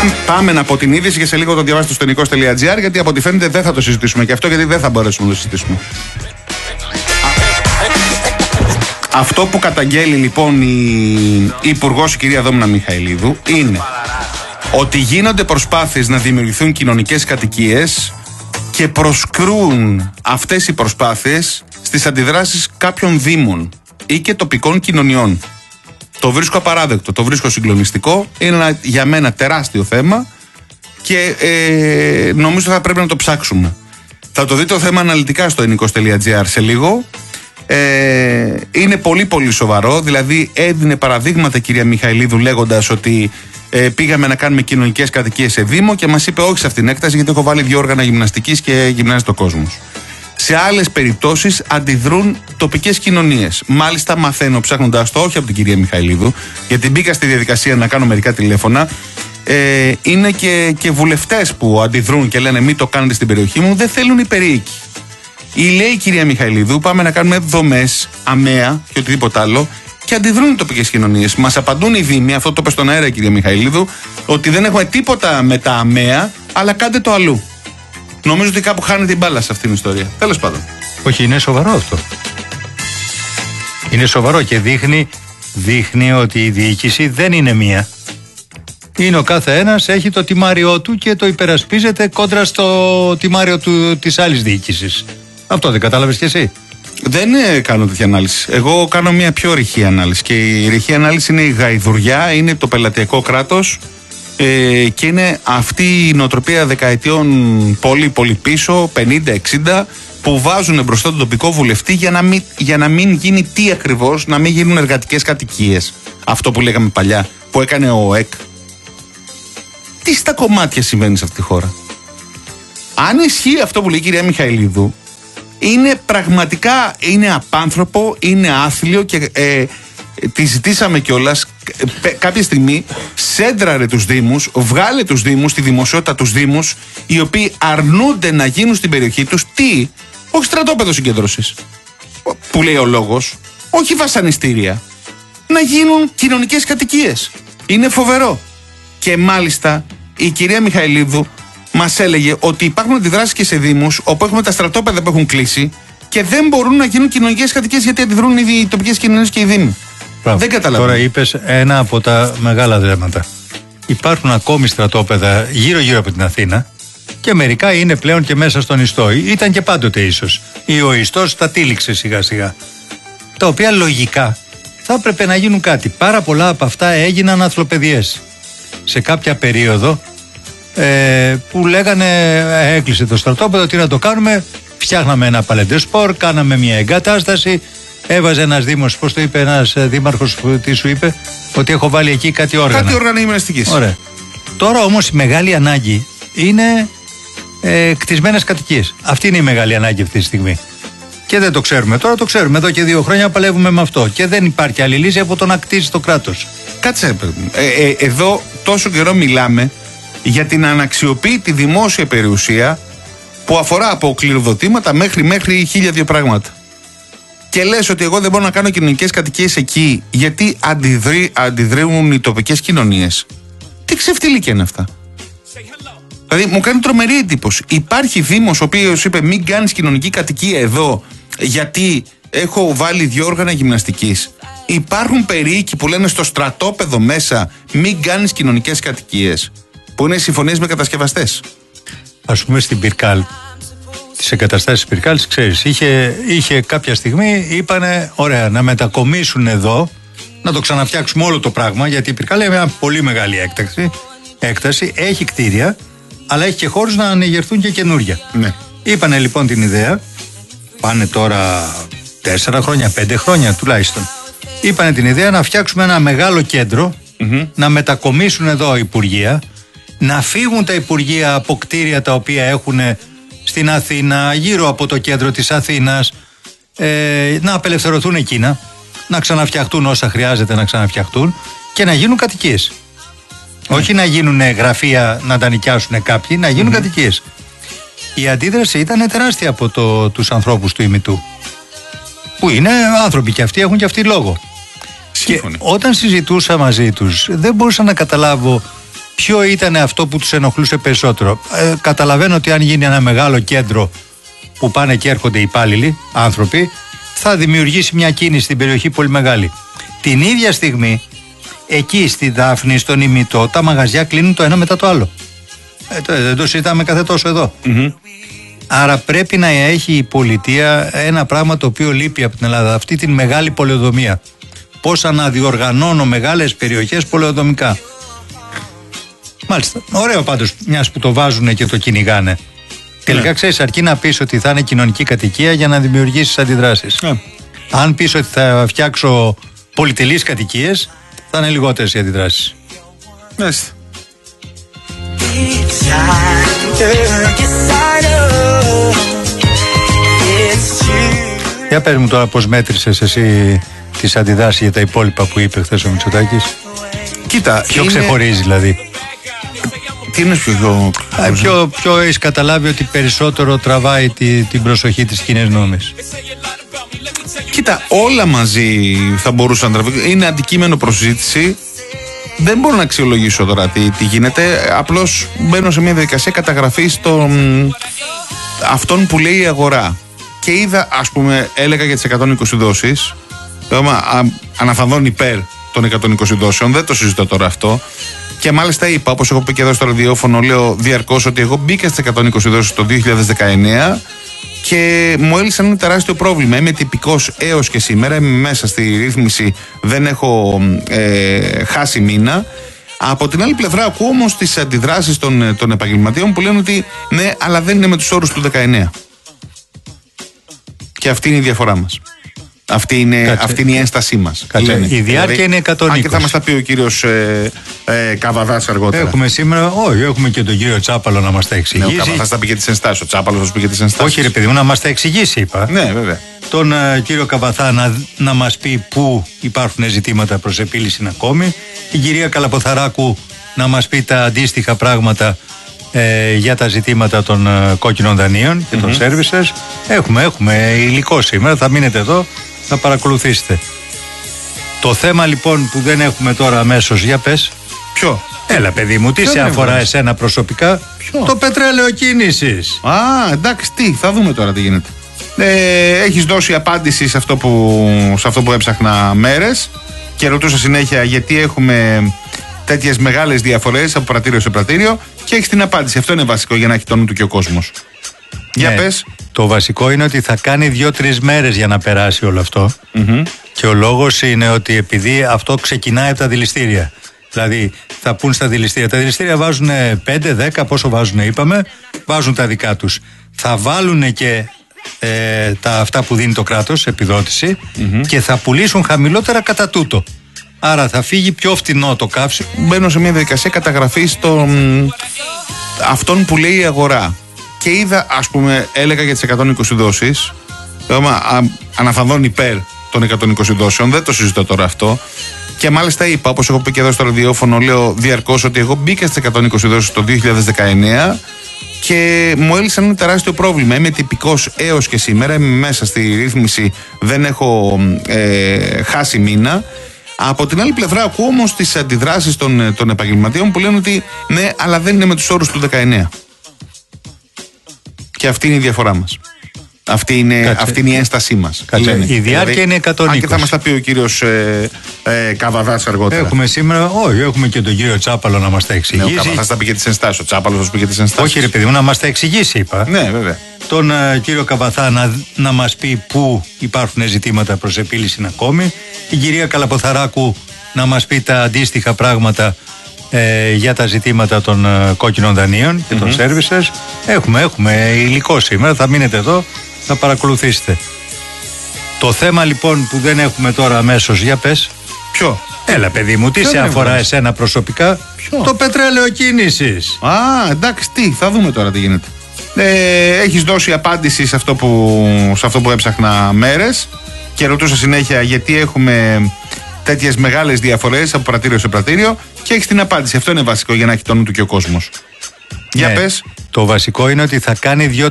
Πάμε από την είδηση και σε λίγο το διαβάσετε στο εθνικός.gr, γιατί από ό,τι φαίνεται δεν θα το συζητήσουμε και αυτό, γιατί δεν θα μπορέσουμε να το συζητήσουμε. Αυτό που καταγγέλει λοιπόν η Υπουργός, η κυρία Δόμνα Μιχαηλίδου, είναι ότι γίνονται προσπάθειες να δημιουργηθούν κοινωνικές κατοικίες και προσκρούν αυτές οι προσπάθειες στις αντιδράσεις κάποιων δήμων ή και τοπικών κοινωνιών. Το βρίσκω απαράδεκτο, το βρίσκω συγκλονιστικό, είναι για μένα τεράστιο θέμα και νομίζω θα πρέπει να το ψάξουμε. Θα το δείτε το θέμα αναλυτικά στο εθνικός.gr σε λίγο. Είναι πολύ πολύ σοβαρό, δηλαδή έδινε παραδείγματα κυρία Μιχαηλίδου λέγοντας ότι πήγαμε να κάνουμε κοινωνικές κατοικίες σε Δήμο και μας είπε όχι σε αυτήν την έκταση γιατί έχω βάλει 2 όργανα γυμναστικής και γυμνάζεται ο κόσμος. Σε άλλες περιπτώσεις αντιδρούν τοπικές κοινωνίες. Μάλιστα μαθαίνω ψάχνοντας το, όχι από την κυρία Μιχαηλίδου, γιατί μπήκα στη διαδικασία να κάνω μερικά τηλέφωνα, είναι και βουλευτές που αντιδρούν και λένε μην το κάνετε στην περιοχή μου, δεν θέλουν οι περίοικοι. Λέει η κυρία Μιχαηλίδου πάμε να κάνουμε δομές, αμαία και οτιδήποτε άλλο, και αντιδρούν οι τοπικές κοινωνίες. Μας απαντούν οι δήμοι, αυτό το είπε στον αέρα η κυρία Μιχαηλίδου, ότι δεν έχουμε τίποτα με τα αμαία, αλλά κάντε το αλλού. Νομίζω ότι κάπου χάνει την μπάλα σε αυτήν την ιστορία. Τέλος πάντων. Όχι, είναι σοβαρό αυτό. Είναι σοβαρό και δείχνει ότι η διοίκηση δεν είναι μία. Είναι ο κάθε ένας, έχει το τιμάριό του και το υπερασπίζεται κόντρα στο τιμάριο της άλλης διοίκησης. Αυτό δεν κατάλαβες κι εσύ? Δεν κάνω τέτοια ανάλυση. Εγώ κάνω μια πιο ρηχή ανάλυση. Και η ρηχή ανάλυση είναι η γαϊδουριά, είναι το πελατειακό κράτος και είναι αυτή η νοοτροπία δεκαετιών πολύ πολύ πίσω, 50-60, που βάζουν μπροστά τον τοπικό βουλευτή για να μην γίνει τι ακριβώς, να μην γίνουν εργατικές κατοικίες. Αυτό που λέγαμε παλιά, που έκανε ο ΕΚ. Τι στα κομμάτια συμβαίνει σε αυτή τη χώρα? Αν ισχύει αυτό που λέει η κυρία Μιχαηλίδου, είναι πραγματικά, είναι απάνθρωπο, είναι άθλιο και τη ζητήσαμε κιόλας κάποια στιγμή, σέντραρε τους Δήμους, βγάλε τους Δήμους, στη δημοσιότητα τους Δήμους, οι οποίοι αρνούνται να γίνουν στην περιοχή τους, τι, όχι στρατόπεδο συγκέντρωσης, που λέει ο λόγος, όχι βασανιστήρια, να γίνουν κοινωνικές κατοικίες. Είναι φοβερό. Και μάλιστα η κυρία Μιχαηλίδου μας έλεγε ότι υπάρχουν αντιδράσεις και σε Δήμους όπου έχουμε τα στρατόπεδα που έχουν κλείσει και δεν μπορούν να γίνουν κοινωνικές κατοικίες γιατί αντιδρούν οι τοπικές κοινωνίες και οι Δήμοι. Δεν καταλαβαίνω. Τώρα είπες ένα από τα μεγάλα θέματα. Υπάρχουν ακόμη στρατόπεδα γύρω-γύρω από την Αθήνα και μερικά είναι πλέον και μέσα στον ιστό. Ήταν και πάντοτε ίσως. Ή ο ιστός τα τύλιξε σιγά-σιγά. Τα οποία λογικά θα έπρεπε να γίνουν κάτι. Πάρα πολλά από αυτά έγιναν αθλοπαιδιές. Σε κάποια περίοδο που λέγανε έκλεισε το στρατόπεδο, τι να το κάνουμε, φτιάχναμε ένα παλεντεσπορ, κάναμε μια εγκατάσταση, έβαζε ένας δήμος, πώς το είπε ένας δήμαρχος, τι σου είπε, ότι έχω βάλει εκεί κάτι όργανα. Κάτι όργανα γυμναστικής. Ωραία. Τώρα όμως η μεγάλη ανάγκη είναι κτισμένες κατοικίες. Αυτή είναι η μεγάλη ανάγκη αυτή τη στιγμή. Και δεν το ξέρουμε. Τώρα το ξέρουμε. Εδώ και 2 χρόνια παλεύουμε με αυτό. Και δεν υπάρχει άλλη λύση από το να κτίσει το κράτος. Κάτσε, εδώ τόσο καιρό μιλάμε για την αναξιοποίητη δημόσια περιουσία που αφορά από κληροδοτήματα μέχρι 1002 πράγματα. Και λες ότι εγώ δεν μπορώ να κάνω κοινωνικές κατοικίες εκεί γιατί αντιδρούν οι τοπικές κοινωνίες. Τι ξεφτιλίκια είναι αυτά? Δηλαδή μου κάνει τρομερή εντύπωση. Υπάρχει δήμος ο οποίος είπε μην κάνεις κοινωνική κατοικία εδώ γιατί έχω βάλει 2 όργανα γυμναστικής. Υπάρχουν περίοικοι που λένε στο στρατόπεδο μέσα μην κάνεις κοινωνικές κατοικίες, που είναι συμφωνίες με κατασκευαστές. Ας πούμε στην Πυρκάλ, τις εγκαταστάσεις Πυρκάλ, ξέρεις, είχε κάποια στιγμή, είπανε ωραία να μετακομίσουν εδώ, να το ξαναφτιάξουμε όλο το πράγμα, γιατί η Πυρκάλ είναι μια πολύ μεγάλη έκταση, έχει κτίρια, αλλά έχει και χώρους να ανεγερθούν και καινούρια. Ναι. Είπανε λοιπόν την ιδέα, πάνε τώρα 4 χρόνια, 5 χρόνια τουλάχιστον. Είπανε την ιδέα να φτιάξουμε ένα μεγάλο κέντρο, να μετακομίσουν εδώ υπουργεία, να φύγουν τα υπουργεία από κτίρια τα οποία έχουν στην Αθήνα, γύρω από το κέντρο της Αθήνας, να απελευθερωθούν εκείνα, να ξαναφτιαχτούν όσα χρειάζεται να ξαναφτιαχτούν και να γίνουν κατοικίες. Όχι να γίνουν γραφεία να τα νοικιάσουν κάποιοι, να γίνουν κατοικίες. Η αντίδραση ήταν τεράστια από τους ανθρώπους του ημιτού. Που είναι άνθρωποι και αυτοί έχουν και αυτοί λόγο. Σύμφωνοι. Και όταν συζητούσα μαζί τους δεν μπορούσα να καταλάβω ποιο ήταν αυτό που τους ενοχλούσε περισσότερο. Καταλαβαίνω ότι αν γίνει ένα μεγάλο κέντρο που πάνε και έρχονται υπάλληλοι, άνθρωποι, θα δημιουργήσει μια κίνηση στην περιοχή πολύ μεγάλη. Την ίδια στιγμή, εκεί στη Δάφνη, στον Ημιτό, τα μαγαζιά κλείνουν το ένα μετά το άλλο. Δεν το συζητάμε κάθε τόσο εδώ. Άρα πρέπει να έχει η πολιτεία ένα πράγμα το οποίο λείπει από την Ελλάδα, αυτή την μεγάλη πολεοδομία. Πώς αναδιοργανώνω μεγάλες περιοχές πολεοδομικά. Μάλιστα. Ωραίο πάντως, μιας που το βάζουν και το κυνηγάνε. Τελικά ξέρεις, αρκεί να πεις ότι θα είναι κοινωνική κατοικία για να δημιουργήσεις αντιδράσεις. Αν πεις ότι θα φτιάξω πολυτελείς κατοικίες, θα είναι λιγότερες οι αντιδράσεις. Μάλιστα. Για πες μου τώρα πώς μέτρησες εσύ τις αντιδράσεις για τα υπόλοιπα που είπε χθες ο Μητσοτάκης. Κοίτα, ποιο ξεχωρίζει δηλαδή? Τι είναι ποιο έχεις καταλάβει ότι περισσότερο τραβάει την προσοχή της κοινής νόμης? Κοίτα, όλα μαζί θα μπορούσαν να τραβήξουν. Είναι αντικείμενο προσζήτηση. Δεν μπορώ να αξιολογήσω τώρα τι γίνεται. Απλώς μπαίνω σε μια διαδικασία καταγραφής των αυτών που λέει η αγορά. Και είδα, ας πούμε, έλεγα για τις 120 δόσεις. Αναφανδόν υπέρ των 120 δόσεων. Δεν το συζητώ τώρα αυτό. Και μάλιστα είπα, όπως έχω πει και εδώ στο ραδιόφωνο, λέω διαρκώς ότι εγώ μπήκα στις 120 δόσεις το 2019 και μου έλυσαν ένα τεράστιο πρόβλημα. Είμαι τυπικός έως και σήμερα. Είμαι μέσα στη ρύθμιση, δεν έχω χάσει μήνα. Από την άλλη πλευρά, ακούω όμως τις αντιδράσεις των επαγγελματιών που λένε ότι ναι, αλλά δεν είναι με τους όρους του 19. Και αυτή είναι η διαφορά μας. Αυτή είναι η ένστασή μας. Η διάρκεια είναι 120. Αν και θα μας τα πει ο κύριος Καβαδάς αργότερα. Έχουμε σήμερα, όχι, έχουμε και τον κύριο Τσάπαλο να μας τα εξηγήσει. Ναι, ο Καβαδάς θα πει και τις ενστάσεις. Ο Τσάπαλος θα σου πει και τις ενστάσεις. Όχι, ρε παιδί μου, να μας τα εξηγήσει, είπα. Ναι, βέβαια. Τον κύριο Καβαθά να μας πει πού υπάρχουν ζητήματα προς επίλυση ακόμη. Την κυρία Καλαποθαράκου να μας πει τα αντίστοιχα πράγματα για τα ζητήματα των κόκκινων δανείων και των services. Έχουμε υλικό σήμερα, θα μείνετε εδώ, θα παρακολουθήσετε. Το θέμα λοιπόν που δεν έχουμε τώρα αμέσως, για πες. Ποιο? Έλα παιδί μου, τι σε αφορά εσένα προσωπικά? Ποιο? Το πετρέλαιο κίνησης. Εντάξει, θα δούμε τώρα τι γίνεται. Έχεις δώσει απάντηση σε αυτό που έψαχνα μέρες και ρωτούσα συνέχεια γιατί έχουμε τέτοιες μεγάλες διαφορές από πρατήριο σε πρατήριο και έχεις την απάντηση. Αυτό είναι βασικό για να έχει το νου του και ο κόσμος. Για πες. Το βασικό είναι ότι θα κάνει 2-3 μέρες για να περάσει όλο αυτό. Και ο λόγος είναι ότι επειδή αυτό ξεκινάει από τα δηληστήρια. Δηλαδή θα πούν στα δηληστήρια. Τα δηληστήρια βάζουν 5-10, πόσο βάζουν είπαμε, βάζουν τα δικά τους. Θα βάλουν και αυτά που δίνει το κράτος, επιδότηση, και θα πουλήσουν χαμηλότερα κατά τούτο. Άρα θα φύγει πιο φτηνό το καύσιμο. Μπαίνω σε μια διαδικασία καταγραφής των αυτών που λέει η αγορά. Και είδα, ας πούμε, έλεγα για τις 120 δόσεις. Αναφανδόν υπέρ των 120 δόσεων. Δεν το συζητώ τώρα αυτό. Και μάλιστα είπα, όπως έχω πει και εδώ στο ραδιόφωνο, λέω διαρκώς ότι εγώ μπήκα στις 120 δόσεις το 2019 και μου έλυσαν ένα τεράστιο πρόβλημα. Είμαι τυπικός έως και σήμερα. Είμαι μέσα στη ρύθμιση, δεν έχω χάσει μήνα. Από την άλλη πλευρά, ακούω όμως τις αντιδράσεις των επαγγελματιών που λένε ότι ναι, αλλά δεν είναι με τους όρους του 19. Και αυτή είναι η διαφορά μας. Αυτή είναι η ένστασή μας. Η διάρκεια είναι 120. Αν και θα μας τα πει ο κύριος Καβαδάς αργότερα. Έχουμε σήμερα, όχι, έχουμε και τον κύριο Τσάπαλο να μας τα εξηγήσει. Ναι, ο Καβαδάς θα πει και τις ενστάσεις. Ο Τσάπαλος θα σου πει και τις ενστάσεις. Όχι, ρε παιδί μου, να μας τα εξηγήσει, είπα. Ναι, βέβαια. Τον κύριο Καβαθά να μας πει πού υπάρχουν ζητήματα προς επίλυση ακόμη. Την κυρία Καλαποθαράκου να μας πει τα αντίστοιχα πράγματα για τα ζητήματα των κόκκινων δανείων και των services. Έχουμε υλικό σήμερα, θα μείνετε εδώ, θα παρακολουθήσετε. Το θέμα λοιπόν που δεν έχουμε τώρα αμέσως, για πες. Ποιο? Έλα παιδί μου, τι σε αφορά εσένα προσωπικά? Ποιο? Το πετρέλαιο κίνησης. Εντάξει, θα δούμε τώρα τι γίνεται. Έχεις δώσει απάντηση σε αυτό που έψαχνα μέρες και ρωτούσα συνέχεια γιατί έχουμε τέτοιες μεγάλες διαφορές από πρατήριο σε πρατήριο και έχεις την απάντηση. Αυτό είναι βασικό για να έχει το νου του και ο κόσμος. Για πες. Το βασικό είναι ότι θα κάνει